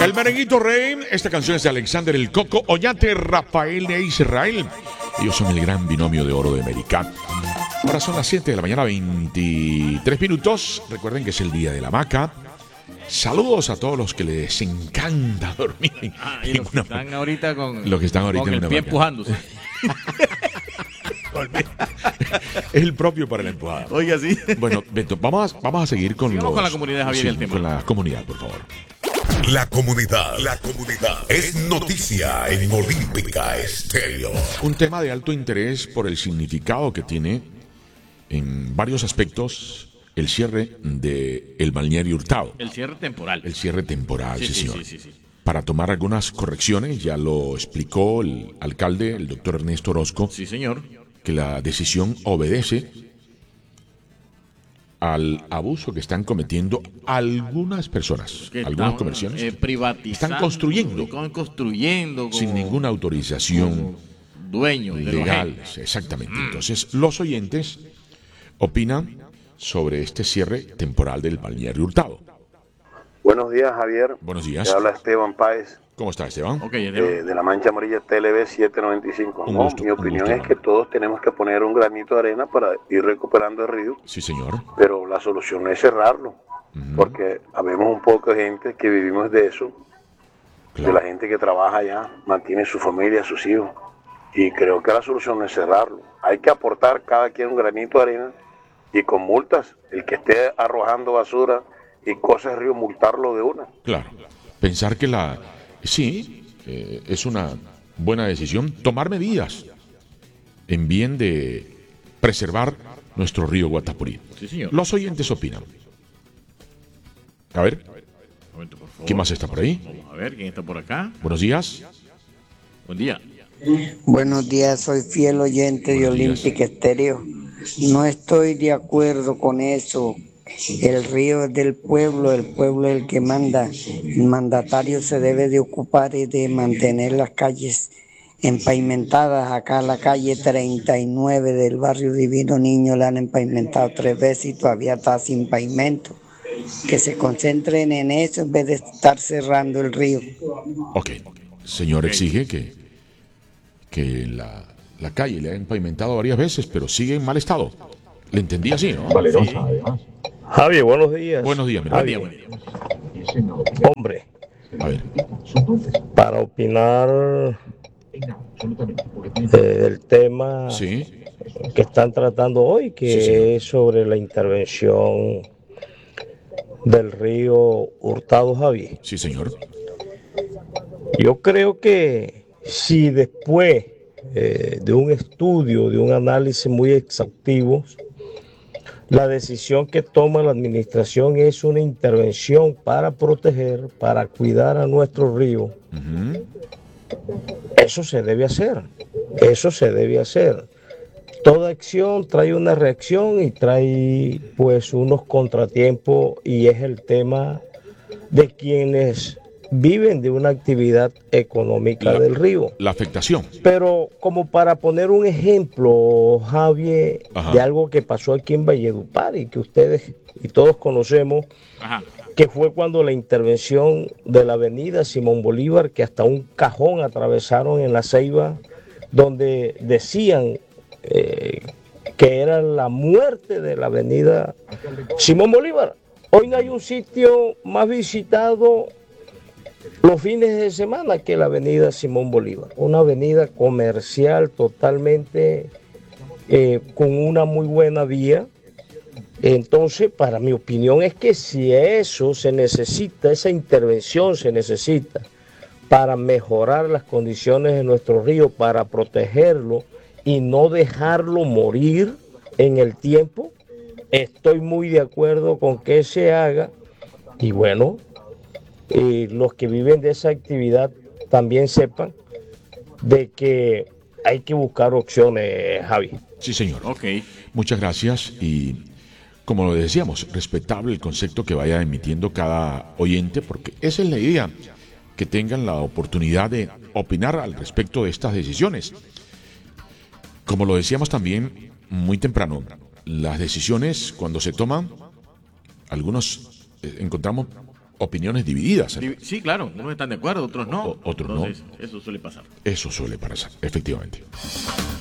El merenguito rey, esta canción es de Alexander el Coco Oñate, Rafael de Israel. Ellos son el gran binomio de oro de América. Ahora son las 7 de la mañana, 23 minutos. Recuerden que es el día de la hamaca. Saludos a todos los que les encanta dormir. Y los que están ahorita con, los que están ahorita con en el una pie hamaca. empujándose. Es el propio para la empujada. Oiga, sí. Bueno, Beto, vamos a seguir con Sigamos con la comunidad, Javier, el tema. con la comunidad, por favor. La comunidad es noticia en Olímpica Estéreo. Un tema de alto interés por el significado que tiene en varios aspectos el cierre de el balneario Hurtado. El cierre temporal. El cierre temporal, sí, señor. Sí. Para tomar algunas correcciones, ya lo explicó el alcalde, el doctor Ernesto Orozco. Sí, señor. Que la decisión obedece al abuso que están cometiendo algunas personas, Que algunos están, comerciantes. privatizando. Están construyendo Construyendo. sin ninguna autorización Dueños de legal. Exactamente. Entonces, los oyentes opinan sobre este cierre temporal del balneario Hurtado. Buenos días, Javier. Buenos días. Te habla Esteban Páez. ¿Cómo está, Esteban? Okay, de la Mancha Amarilla TLB 795. Un No, gusto, mi opinión un es que todos tenemos que poner un granito de arena para ir recuperando el río, Sí, señor. pero la solución no es cerrarlo, porque habemos un poco de gente que vivimos de eso, Claro. de la gente que trabaja allá, mantiene su familia, sus hijos, y creo que la solución no es cerrarlo. Hay que aportar cada quien un granito de arena y con multas, el que esté arrojando basura y cosas del río, multarlo de una. Claro. Pensar que es una buena decisión tomar medidas en bien de preservar nuestro río Guatapurí. Sí, señor. Los oyentes opinan. A ver, Un momento, por favor. ¿quién más está por ahí? Vamos a ver quién está por acá. Buenos días. Buen día. Buenos días, soy fiel oyente de Buenos días. Olímpica Estéreo. No estoy de acuerdo con eso. El río es del pueblo, el pueblo es el que manda. El mandatario se debe de ocupar y de mantener las calles empavimentadas. Acá la calle 39 del barrio Divino Niño la han empavimentado 3 veces y todavía está sin pavimento. Que se concentren en eso en vez de estar cerrando el río. Ok. Señor exige que la calle le han pavimentado varias veces, pero sigue en mal estado. Le entendí así, ¿no? Valerosa, además. Javi, buenos días. Buenos días, mi Javi, hermano. hombre, A ver. para opinar del tema Sí. que están tratando hoy, que Sí, señor. es sobre la intervención del río Hurtado, Javi. Sí, señor. Yo creo que si después de un estudio, de un análisis muy exhaustivo, la decisión que toma la administración es una intervención para proteger, para cuidar a nuestro río, eso se debe hacer, eso se debe hacer. Toda acción trae una reacción y trae pues unos contratiempos, y es el tema de quienes viven de una actividad económica del río. La afectación. Pero como para poner un ejemplo, Javier, Ajá. de algo que pasó aquí en Valledupar y que ustedes y todos conocemos, Ajá. que fue cuando la intervención de la avenida Simón Bolívar, que hasta un cajón atravesaron en La Ceiba, donde decían que era la muerte de la avenida Simón Bolívar. Hoy no hay un sitio más visitado los fines de semana que la avenida Simón Bolívar, una avenida comercial totalmente con una muy buena vía. Entonces, para mi opinión es que si eso se necesita, esa intervención se necesita para mejorar las condiciones de nuestro río, para protegerlo y no dejarlo morir en el tiempo, estoy muy de acuerdo con que se haga. Y bueno, los que viven de esa actividad también sepan de que hay que buscar opciones, Javi. Sí, señor. Ok. Muchas gracias y, como lo decíamos, respetable el concepto que vaya emitiendo cada oyente, porque esa es la idea, que tengan la oportunidad de opinar al respecto de estas decisiones. Como lo decíamos también muy temprano, las decisiones cuando se toman, algunos encontramos opiniones divididas. Sí, claro, unos están de acuerdo, otros no. Otros Entonces, eso suele pasar. Eso suele pasar, efectivamente.